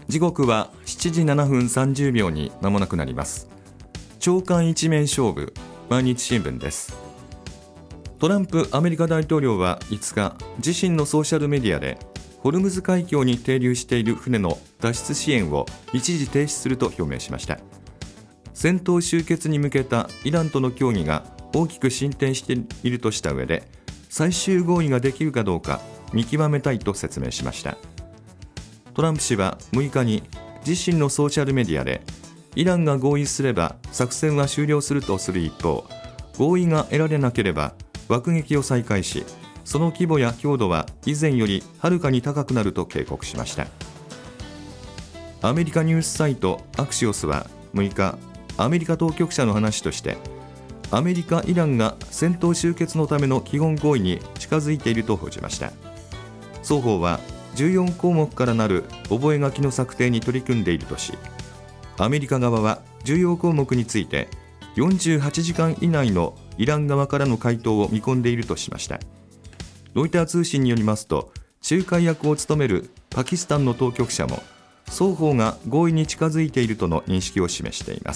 時刻は7時7分30秒に間もなくなります。朝刊一面勝負、毎日新聞です。トランプアメリカ大統領は5日、自身のソーシャルメディアでホルムズ海峡に停留している船の脱出支援を一時停止すると表明しました。戦闘終結に向けたイランとの協議が大きく進展しているとした上で、最終合意ができるかどうか見極めたいと説明しました。トランプ氏は6日に自身のソーシャルメディアで、イランが合意すれば作戦は終了するとする一方、合意が得られなければ爆撃を再開し、その規模や強度は以前よりはるかに高くなると警告しました。アメリカニュースサイトアクシオスは6日、アメリカ当局者の話として、アメリカ・イランが戦闘終結のための基本合意に近づいていると報じました。双方は14項目からなる覚書の策定に取り組んでいるとし、アメリカ側は重要項目について48時間以内のイラン側からの回答を見込んでいるとしました。ロイター通信によりますと、仲介役を務めるパキスタンの当局者も双方が合意に近づいているとの認識を示しています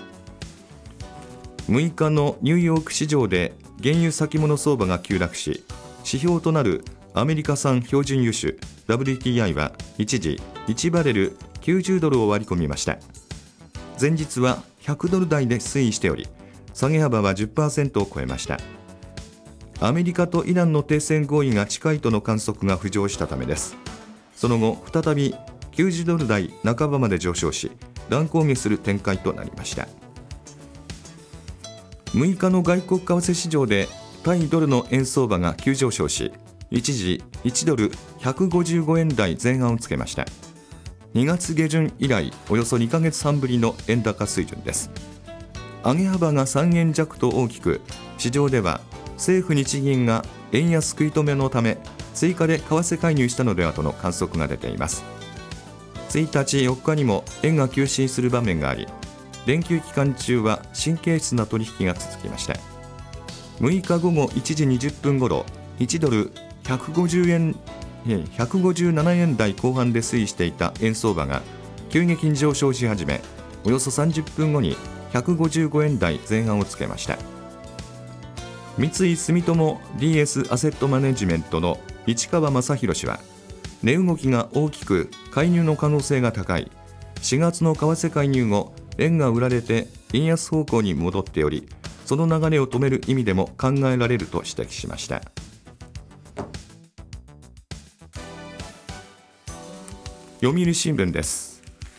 。6日のニューヨーク市場で原油先物相場が急落し、指標となるアメリカ産標準油種 WTI は一時1バレル90ドルを割り込みました。前日は100ドル台で推移しており、下げ幅は 10% を超えました。アメリカとイランの停戦合意が近いとの観測が浮上したためです。その後再び90ドル台半ばまで上昇し、乱高下する展開となりました。6日の外国為替市場で対ドルの円相場が急上昇し、一時1ドル155円台前半をつけました。2月下旬以来およそ2ヶ月半ぶりの円高水準です。上げ幅が3円弱と大きく、市場では政府日銀が円安食い止めのため追加で為替介入したのではとの観測が出ています。1日4日にも円が急進する場面があり、連休期間中は神経質な取引が続きました。6日午後1時20分ごろ、1ドル157円台後半で推移していた円相場が急激に上昇し始め、およそ30分後に155円台前半をつけました。三井住友 DS アセットマネジメントの市川雅弘氏は、値動きが大きく介入の可能性が高い、4月の為替介入後、円が売られて円安方向に戻っており、その流れを止める意味でも考えられると指摘しました。読売新聞です。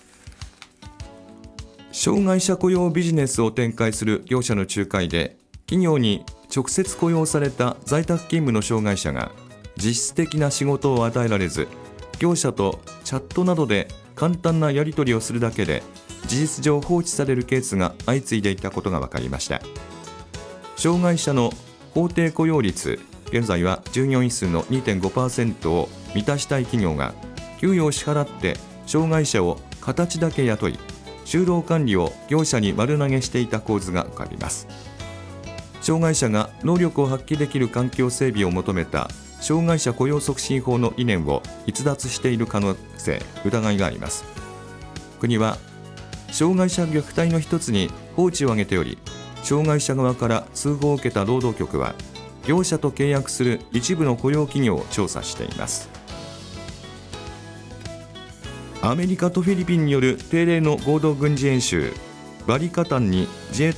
障害者雇用ビジネスを展開する業者の仲介で、企業に直接雇用された在宅勤務の障害者が実質的な仕事を与えられず、業者とチャットなどで簡単なやり取りをするだけで事実上放置されるケースが相次いでいたことが分かりました。障害者の法定雇用率、現在は従業員数の 2.5% を満たしたい企業が給与を支払って障害者を形だけ雇い、就労管理を業者に丸投げしていた構図が浮かびます。障害者が能力を発揮できる環境整備を求めた障害者雇用促進法の理念を逸脱している可能性、疑いがあります。国は障害者虐待の一つに放置を挙げており、障害者側から通報を受けた労働局は業者と契約する一部の雇用企業を調査しています。アメリカとフィリピンによる定例の合同軍事演習、バリカタンに自衛隊